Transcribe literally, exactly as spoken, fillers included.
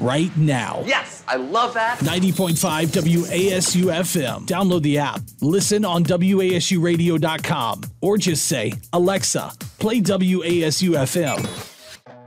right now. Yes, I love that. ninety point five W A S U F M. Download the app. Listen on W A S U radio dot com or just say, Alexa, play W A S U F M.